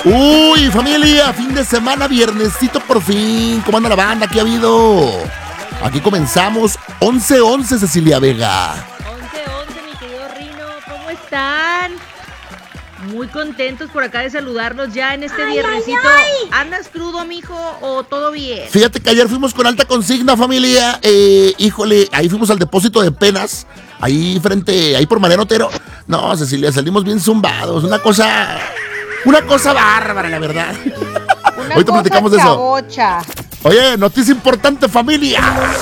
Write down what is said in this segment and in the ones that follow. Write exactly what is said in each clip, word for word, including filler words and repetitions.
Uy, familia, fin de semana, viernesito por fin. ¿Cómo anda la banda? ¿Qué ha habido? Aquí comenzamos once once, Cecilia Vega. once once, mi querido Rino, ¿cómo están? Muy contentos por acá de saludarlos ya en este Ay, viernesito. ay, ay. ¿Andas crudo, mijo, o todo bien? Fíjate que ayer fuimos con alta consigna, familia. Eh, híjole, ahí fuimos al depósito de penas. Ahí frente, ahí por Mariano Otero. No, Cecilia, salimos bien zumbados. Una cosa, una cosa bárbara, la verdad. Una Ahorita cosa platicamos de eso. chabocha. Oye, noticia importante, familia.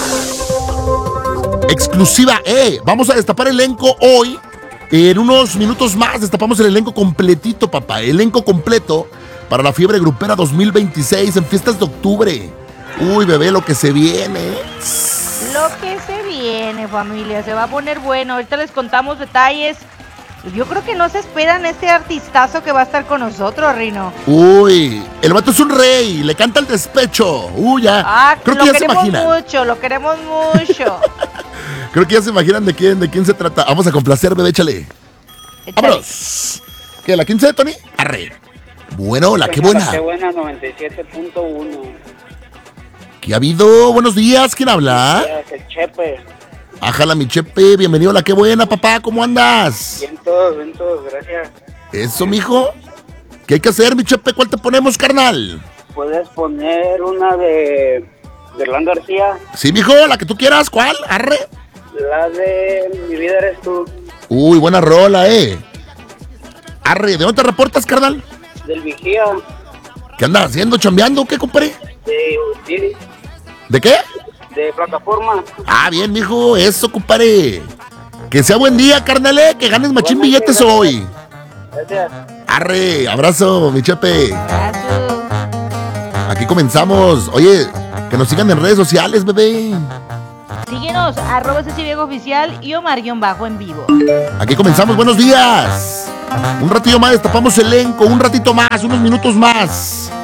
Exclusiva, eh. Vamos a destapar elenco hoy. En unos minutos más destapamos el elenco completito, papá. Elenco completo para la Fiebre Grupera dos mil veintiséis en fiestas de octubre. Uy, bebé, lo que se viene. Lo que se viene, familia, se va a poner bueno. Ahorita les contamos detalles. Yo creo que no se esperan este artistazo que va a estar con nosotros, Rino. Uy, el vato es un rey, le canta el despecho. Uy, ya. Ah, Creo lo que ya se queremos imaginan. mucho, lo queremos mucho. Creo que ya se imaginan de quién, de quién se trata. Vamos a complacer, bebé, échale. Échale. ¡Vámonos! ¿Qué, la quince de Tony? Arre. Bueno, la que La buena. que buena, noventa y siete punto uno. ¿Qué ha habido? Buenos días, ¿quién habla? El Chepe. Ájala, mi Chepe, bienvenido a la que buena, papá, ¿cómo andas? Bien todos, bien todos, gracias. Eso, mijo. ¿Qué hay que hacer, mi Chepe? ¿Cuál te ponemos, carnal? Puedes poner una de, de Hernán García, Sí, mijo, la que tú quieras, ¿cuál? Arre. la de Mi vida eres tú, Uy, buena rola, eh. Arre, ¿de dónde te reportas, carnal? del Vigía, ¿Qué andas haciendo, chambeando, o qué, compadre? de Didi, ¿De qué? de Plataforma. Ah, bien, mijo, eso, compadre. Que sea buen día, carnal, eh, que ganes machín Igualmente, billetes gracias. hoy. Gracias. Arre, abrazo, mi Chepe. Gracias. Aquí comenzamos. Oye, que nos sigan en redes sociales, bebé. Síguenos, arroba Ceci Vega Oficial y Omar-Bajo en vivo. Aquí comenzamos, buenos días. Un ratillo más, destapamos elenco, un ratito más, unos minutos más.